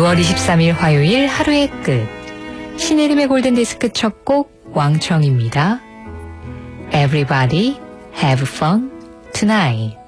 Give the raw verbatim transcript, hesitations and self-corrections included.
유월 이십삼일 화요일 하루의 끝. 신혜림의 골든디스크 첫 곡 왕청입니다. Everybody have fun tonight.